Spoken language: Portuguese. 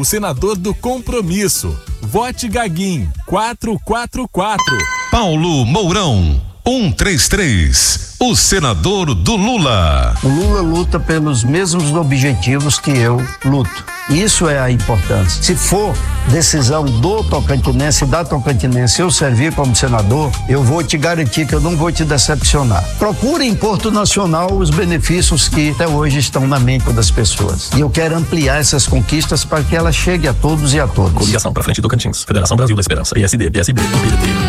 senador do compromisso. Vote Gaguinho, 444. Paulo Mourão, 133, o senador do Lula. O Lula luta pelos mesmos objetivos que eu luto. Isso é a importância. Se for decisão do Tocantinense e da Tocantinense eu servir como senador, eu vou te garantir que eu não vou te decepcionar. Procure em Porto Nacional os benefícios que até hoje estão na mente das pessoas. E eu quero ampliar essas conquistas para que ela chegue a todos e a todas. Coligação para frente do Tocantins. Federação Brasil da Esperança. PSD, PSB, PDT.